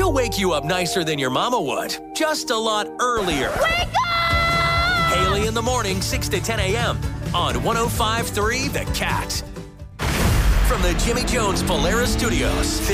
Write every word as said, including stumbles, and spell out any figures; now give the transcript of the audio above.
We'll wake you up nicer than your mama would, just a lot earlier. Wake up! Haley in the morning, six to ten a.m. on one oh five point three The Cat. From the Jimmy Jones Polaris Studios.